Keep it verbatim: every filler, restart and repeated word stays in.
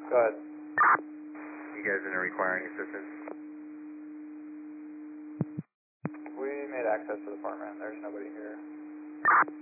Go ahead. You guys didn't require any assistance? We made access to the apartment. There's nobody here.